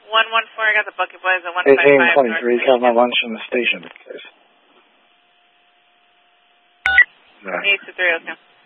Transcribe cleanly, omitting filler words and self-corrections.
114, I got the Bucket Boys at 1823, 155. got my lunch in the station, please. 823, okay.